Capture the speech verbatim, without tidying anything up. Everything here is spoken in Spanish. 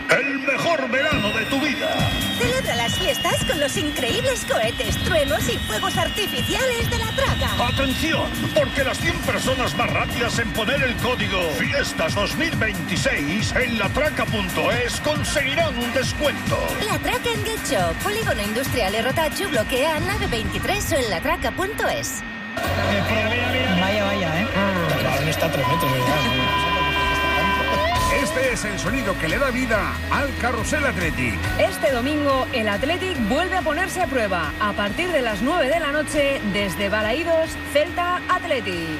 El mejor verano de tu vida. Celebra las fiestas con los increíbles cohetes, truenos y fuegos artificiales de La Traca. Atención, porque las cien personas más rápidas en poner el código Fiestas dos mil veintiséis en latraca punto es conseguirán un descuento. La Traca en Guecho, Polígono Industrial Errotachu, bloquea nave veintitrés o en latraca punto es. Vaya, vaya, ¿eh? El balón está a tres metros, ¿verdad? Este es el sonido que le da vida al Carrusel Athletic. Este domingo, el Athletic vuelve a ponerse a prueba. A partir de las nueve de la noche, desde Balaídos, Celta Athletic.